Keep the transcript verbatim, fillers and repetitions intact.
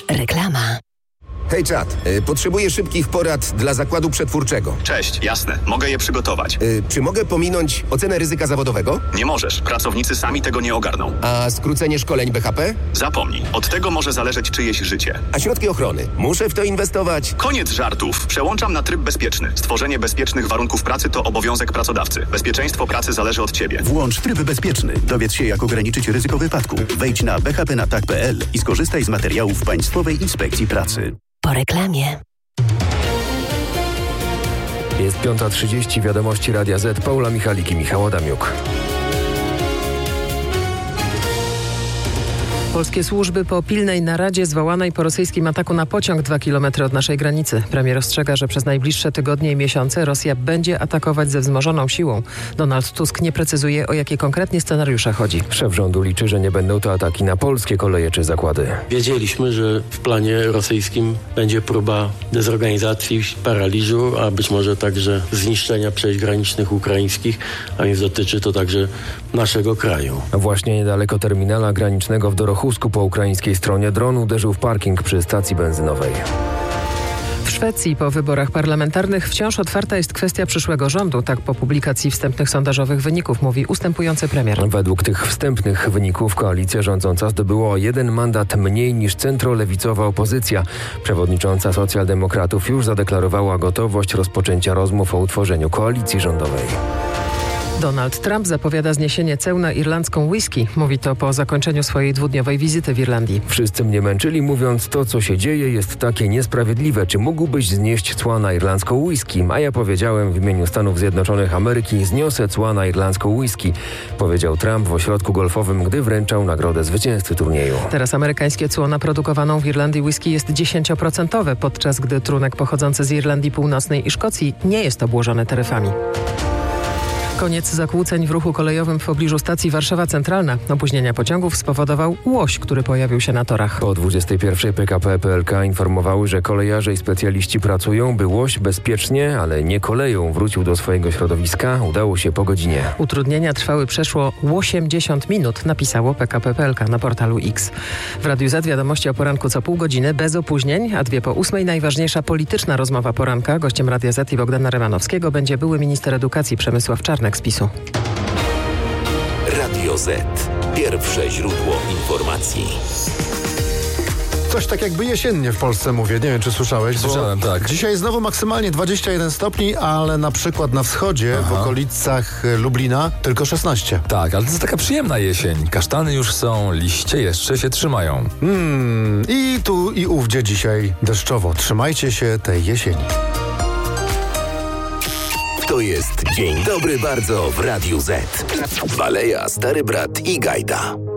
Reklama. Hej czat, y, potrzebuję szybkich porad dla zakładu przetwórczego. Cześć, jasne, mogę je przygotować. Y, czy mogę pominąć ocenę ryzyka zawodowego? Nie możesz, pracownicy sami tego nie ogarną. A skrócenie szkoleń B H P? Zapomnij, od tego może zależeć czyjeś życie. A środki ochrony? Muszę w to inwestować? Koniec żartów, przełączam na tryb bezpieczny. Stworzenie bezpiecznych warunków pracy to obowiązek pracodawcy. Bezpieczeństwo pracy zależy od ciebie. Włącz tryb bezpieczny. Dowiedz się, jak ograniczyć ryzyko wypadku. Wejdź na b h p na tak kropka p l i skorzystaj z materiałów Państwowej Inspekcji Pracy. Po reklamie. Jest piąta trzydzieści, wiadomości Radia Z, Paula Michalik i Michał Adamiuk. Polskie służby po pilnej naradzie zwołanej po rosyjskim ataku na pociąg dwa kilometry od naszej granicy. Premier ostrzega, że przez najbliższe tygodnie i miesiące Rosja będzie atakować ze wzmożoną siłą. Donald Tusk nie precyzuje, o jakie konkretnie scenariusze chodzi. Szef rządu liczy, że nie będą to ataki na polskie koleje czy zakłady. Wiedzieliśmy, że w planie rosyjskim będzie próba dezorganizacji, paraliżu, a być może także zniszczenia przejść granicznych ukraińskich, a więc dotyczy to także naszego kraju. Właśnie niedaleko terminala granicznego w Dorochusku po ukraińskiej stronie dron uderzył w parking przy stacji benzynowej. W Szwecji po wyborach parlamentarnych wciąż otwarta jest kwestia przyszłego rządu. Tak po publikacji wstępnych sondażowych wyników mówi ustępujący premier. Według tych wstępnych wyników koalicja rządząca zdobyła o jeden mandat mniej niż centrolewicowa opozycja. Przewodnicząca socjaldemokratów już zadeklarowała gotowość rozpoczęcia rozmów o utworzeniu koalicji rządowej. Donald Trump zapowiada zniesienie ceł na irlandzką whisky. Mówi to po zakończeniu swojej dwudniowej wizyty w Irlandii. Wszyscy mnie męczyli, mówiąc, to co się dzieje jest takie niesprawiedliwe. Czy mógłbyś znieść cła na irlandzką whisky? A ja powiedziałem w imieniu Stanów Zjednoczonych Ameryki, zniosę cła na irlandzką whisky, powiedział Trump w ośrodku golfowym, gdy wręczał nagrodę zwycięzcy turnieju. Teraz amerykańskie cło na produkowaną w Irlandii whisky jest dziesięcioprocentowe, podczas gdy trunek pochodzący z Irlandii Północnej i Szkocji nie jest obłożony taryfami. Koniec zakłóceń w ruchu kolejowym w pobliżu stacji Warszawa Centralna. Opóźnienia pociągów spowodował łoś, który pojawił się na torach. Po dwudziestej pierwszej P K P P L K informowały, że kolejarze i specjaliści pracują, by łoś bezpiecznie, ale nie koleją wrócił do swojego środowiska. Udało się po godzinie. Utrudnienia trwały przeszło osiemdziesiąt minut, napisało P K P P L K na portalu X. W Radiu Z wiadomości o poranku co pół godziny, bez opóźnień, a dwie po ósmej najważniejsza polityczna rozmowa poranka. Gościem Radia Z i Bogdana Rymanowskiego będzie były minister edukacji Przemysław Czarnek z PiSu. Radio Z. Pierwsze źródło informacji. Coś tak jakby jesiennie w Polsce mówię, nie wiem czy słyszałeś. Słyszałem, tak. Dzisiaj znowu maksymalnie dwadzieścia jeden stopni, ale na przykład na wschodzie, Aha. w okolicach Lublina tylko szesnaście. Tak, ale to jest taka przyjemna jesień. Kasztany już są, liście jeszcze się trzymają. Hmm, i tu i ówdzie dzisiaj deszczowo. Trzymajcie się tej jesieni. To jest Dzień Dobry Bardzo w Radiu Z. Baleja, Stary Brat i Gajda.